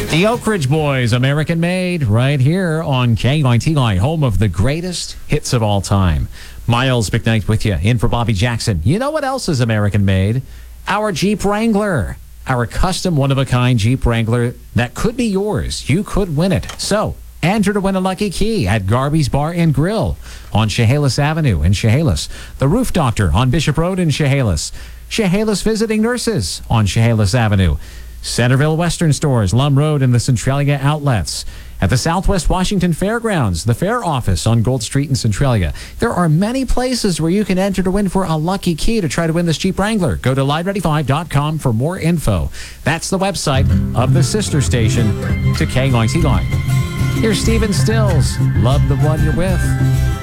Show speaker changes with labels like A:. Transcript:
A: The Oak Ridge Boys, American Made, right here on KYTY, home of the greatest hits of all time. Miles McKnight with you, in for Bobby Jackson. You know what else is American Made? Our Jeep Wrangler. Our custom one-of-a-kind Jeep Wrangler that could be yours. You could win it. So, enter to win a lucky key at Garby's Bar and Grill on Chehalis Avenue in Chehalis. The Roof Doctor on Bishop Road in Chehalis. Chehalis Visiting Nurses on Chehalis Avenue. Centerville Western Stores, Lum Road, and the Centralia Outlets. At the Southwest Washington Fairgrounds, the Fair Office on Gold Street in Centralia. There are many places where you can enter to win for a lucky key to try to win this Jeep Wrangler. Go to LiveReady5.com for more info. That's the website of the sister station to KYTY. Here's Stephen Stills. Love the one you're with.